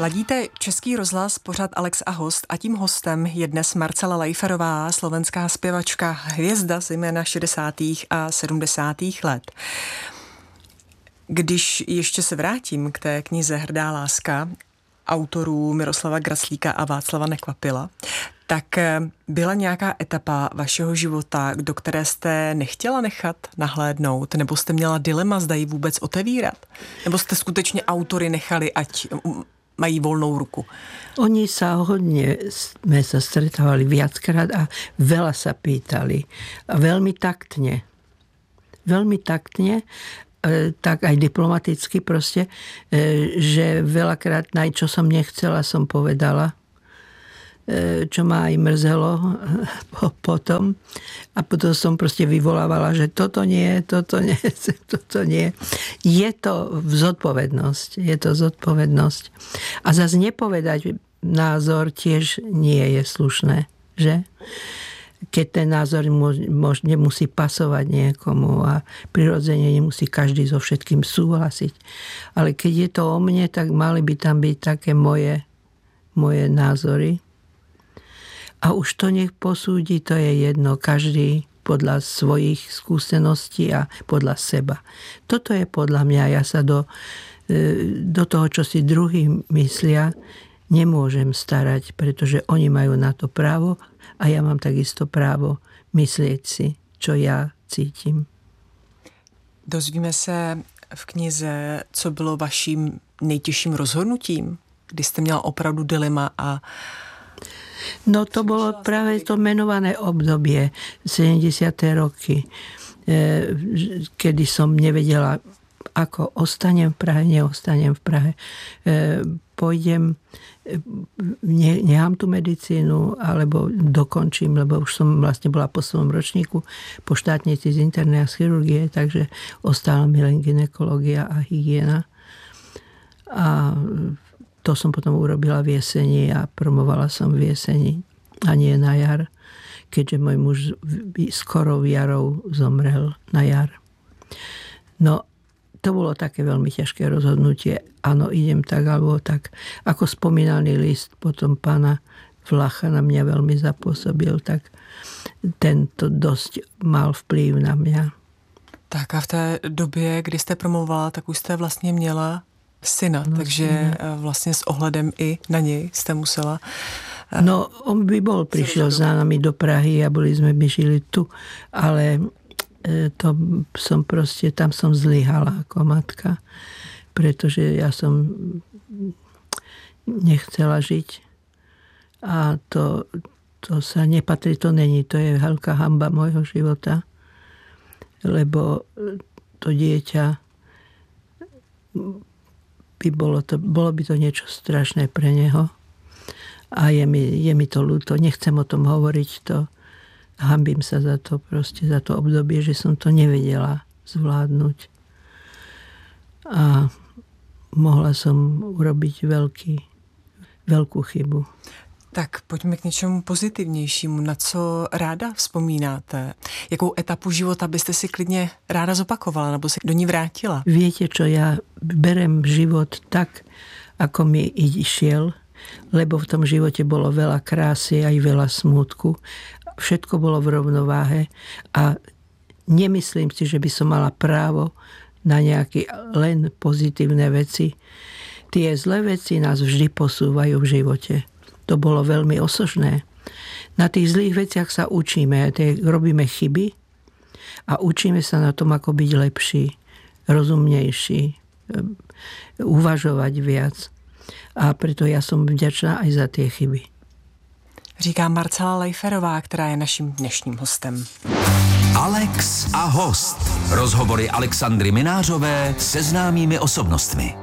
Ladíte Český rozhlas, pořad Alex a host a tím hostem je dnes Marcela Lajferová, slovenská zpěvačka, hvězda zejména 60. a 70. let. Když ještě se vrátím k té knize Hrdá láska autorů Miroslava Graclíka a Václava Nekvapila, tak byla nějaká etapa vašeho života, do které jste nechtěla nechat nahlédnout, nebo jste měla dilema, zda ji vůbec otevírat? Nebo jste skutečně autory nechali, ať mají voľnou ruku? Oni sa hodne, sme sa stretávali viackrát a veľa sa pýtali. A veľmi taktne, tak aj diplomaticky proste, že veľakrát čo som nechcela, som povedala, čo ma aj mrzelo potom. A potom som proste vyvolávala, že toto nie. Je to zodpovednosť. A zase nepovedať názor tiež nie je slušné, že? Keď ten názor nemusí pasovať niekomu a prirodzene nemusí každý so všetkým súhlasiť. Ale keď je to o mne, tak mali by tam byť také moje názory. A už to nech posúdi, to je jedno, každý podľa svojich skúseností a podľa seba. Toto je podľa mňa, ja sa do toho, čo si druhí myslia, nemôžem starať, pretože oni majú na to právo a ja mám takisto právo myslieť si, čo ja cítim. Dozvíme se v knize, co bylo vaším nejtěžším rozhodnutím, kdy jste měla opravdu dilema a... No to bolo práve to menované obdobie 70. roky, kedy som nevedela, ako ostanem v Prahe, neostanem v Prahe. Pôjdem, nechám tú medicínu, alebo dokončím, lebo už som vlastne bola po svojom ročníku po štátnici z internej a z chirurgie, takže ostala mi len gynekológia a hygiena. A to som potom urobila v jeseni a promovala som v jeseni a nie na jar, keďže môj muž skorou jarou zomrel na jar. No, to bolo také veľmi ťažké rozhodnutie. Áno, idem tak alebo tak. Ako spomínaný list potom pána Vlacha na mňa veľmi zapôsobil, tak tento dosť mal vplyv na mňa. Tak a v té době, kdy jste promovala, tak už jste vlastně měla syna, takže vlastne s ohledem i na nej ste musela... No, on by prišiel za nami do Prahy a my žili tu, ale to som proste, tam som zlyhala ako matka, pretože ja som nechcela žiť a to sa nepatrí, to není, to je veľká hanba môjho života, lebo to dieťa bolo by to niečo strašné pre neho. A je mi to ľúto. Nechcem o tom hovoriť. Hanbím sa za to obdobie, že som to nevedela zvládnuť. A mohla som urobiť veľkú chybu. Tak pojďme k něčemu pozitivnějšímu. Na co ráda vzpomínáte? Jakou etapu života byste si klidně ráda zopakovala nebo si do ní vrátila? Viete čo, ja berem život tak, ako mi išiel, lebo v tom živote bolo veľa krásy aj veľa smútku. Všetko bolo v rovnováhe a nemyslím si, že by som mala právo na nejaké len pozitívne veci. Tie zlé veci nás vždy posúvajú v živote. To bolo veľmi osožné. Na tých zlých veciach sa učíme, robíme chyby a učíme sa na tom, ako byť lepší, rozumnejší, uvažovať viac. A preto ja som vďačná aj za tie chyby. Říká Marcela Lajferová, která je naším dnešním hostem. Alex a host. Rozhovory Alexandry Minářové se známými osobnostmi.